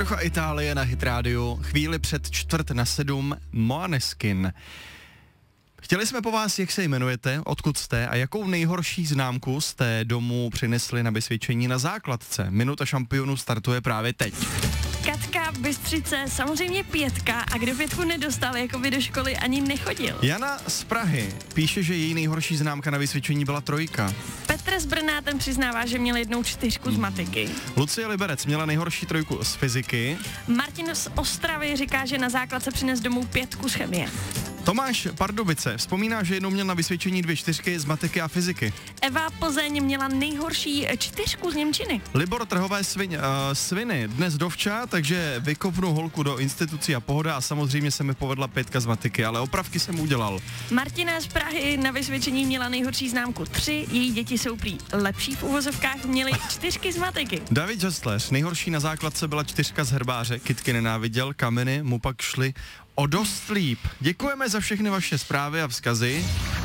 Trocha Itálie na Hit rádiu, chvíli před 6:45 Måneskin. Chtěli jsme po vás, jak se jmenujete, odkud jste a jakou nejhorší známku jste domů přinesli na vysvědčení na základce. Minuta šampionů startuje právě teď. Katka, Bystřice, samozřejmě 5 a kdo 5 nedostal, jako by do školy ani nechodil. Jana z Prahy píše, že její nejhorší známka na vysvědčení byla 3. Petr z Brna, ten přiznává, že měl jednou 4 z matiky. Lucie Liberec měla nejhorší 3 z fyziky. Martin z Ostravy říká, že na základce přines domů 5 z chemie. Tomáš Pardubice vzpomíná, že jednou měl na vysvědčení 2 4 z matiky a fyziky. Eva Plzeň měla nejhorší 4 z němčiny. Libor Trhové sviny dnes dovča, takže vykopnu holku do institucí a pohoda a samozřejmě se mi povedla 5 z matiky, ale opravky jsem udělal. Martina z Prahy na vysvědčení měla nejhorší známku 3, její děti jsou prý lepší v uvozovkách, měly 4 z matiky. David Žestleř, nejhorší na základce byla 4 z herbáře, kytky nenáviděl, kameny mu pak šly o dost líp. Děkujeme za všechny vaše zprávy a vzkazy.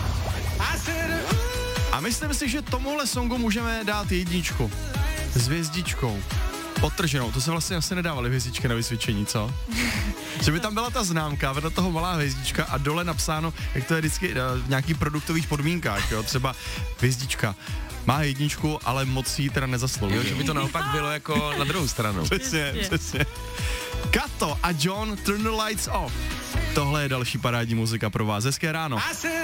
A myslím si, že tomuhle songu můžeme dát 1 s hvězdičkou. Podtrženou, to se vlastně asi nedávaly hvězdičky na vysvědčení, co? Že by tam byla ta známka, vedle toho malá hvězdička a dole napsáno, jak to je vždycky v nějakých produktových podmínkách, jo? Třeba hvězdička má 1, ale moc jí teda nezaslouží. Že by to naopak bylo jako na druhou stranu. Přesně. Kato a John, Turn the Lights Off. Tohle je další parádní muzika pro vás. Hezké ráno.